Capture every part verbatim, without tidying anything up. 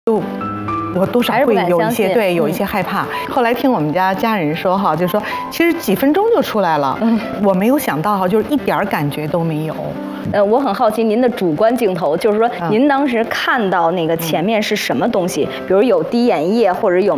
就我多少会有一些对有一些害怕。后来听我们家家人说哈，就说其实几分钟就出来了。嗯，我没有想到哈，就是一点感觉都没有。 呃，我很好奇您的主观镜头，就是说您当时看到那个前面是什么东西，比如有滴眼液或者有。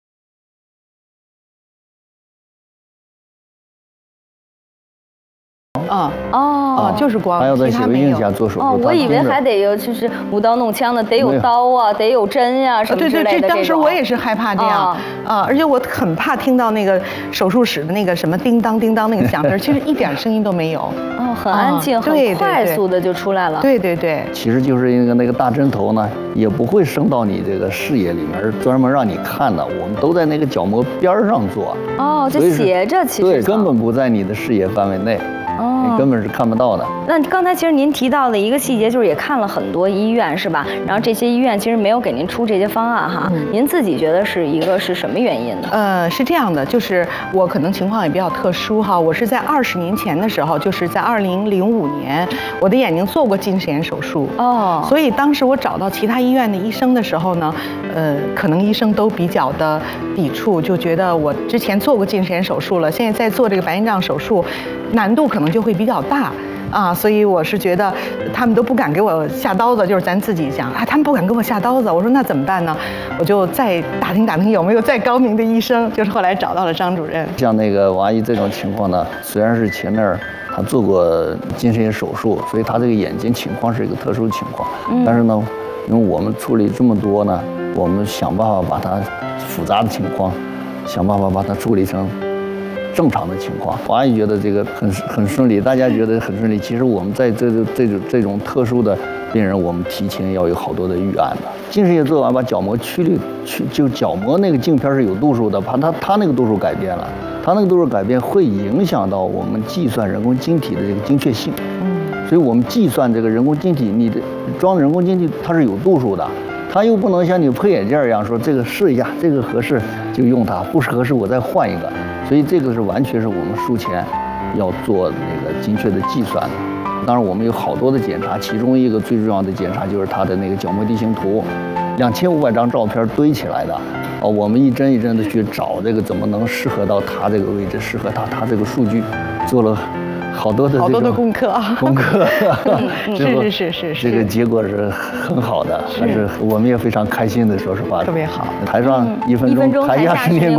啊哦，就是光， 还要在显微镜下做手术。 哦，我以为还得有，就是舞刀弄枪的，得有刀啊，得有针呀、啊、什么之类的。 对对，这当时我也是害怕这样啊，而且我很怕听到那个手术室的那个什么叮当叮当那个响声，其实一点声音都没有。 哦，很安静，很快速的就出来了。 对对对， 其实就是那个那个大针头呢，也不会伸到你这个视野里面，专门让你看的。我们都在那个角膜边上做。 哦，就斜着，其实对，根本不在你的视野范围内。 哦，你根本是看不到的。 那刚才其实您提到的一个细节，就是也看了很多医院，是吧？然后这些医院其实没有给您出这些方案哈。嗯、您自己觉得是一个是什么原因呢？ 呃，是这样的，就是我可能情况也比较特殊哈。我是在二十年前的时候，就是在二零零五年，我的眼睛做过近视眼手术。哦，所以当时我找到其他医院的医生的时候呢，呃，可能医生都比较的抵触，就觉得我之前做过近视眼手术了，现在在做这个白内障手术，难度可能 就会比较大啊，所以我是觉得他们都不敢给我下刀子，就是咱自己讲啊，他们不敢给我下刀子。我说那怎么办呢？我就再打听打听有没有再高明的医生，就是后来找到了张主任。 像那个王阿姨这种情况呢，虽然是前面她做过近视眼手术，所以她这个眼睛情况是一个特殊情况，嗯、但是呢，因为我们处理这么多呢，我们想办法把它复杂的情况，想办法把它处理成 正常的情况，王阿姨觉得这个很很顺利，大家觉得很顺利。其实我们在这这这种这种特殊的病人，我们提前要有好多的预案的。近视眼做完，把角膜曲率去就角膜那个镜片是有度数的，把它它那个度数改变了，它那个度数改变会影响到我们计算人工晶体的这个精确性。嗯，所以我们计算这个人工晶体，你的装人工晶体它是有度数的。 它又不能像你配眼镜一样说这个试一下，这个合适就用它，不合适我再换一个。所以这个是完全是我们术前要做那个精确的计算的。当然我们有好多的检查，其中一个最重要的检查就是它的那个角膜地形图，两千五百张照片堆起来的。哦，我们一帧一帧的去找这个怎么能适合到它这个位置，适合它它这个数据，做了 好多的好多的功课啊， 功课， 是是是是是， 这个结果是很好的，但是我们也非常开心的，说实话， 特别好。 台上一分钟，台下十年功。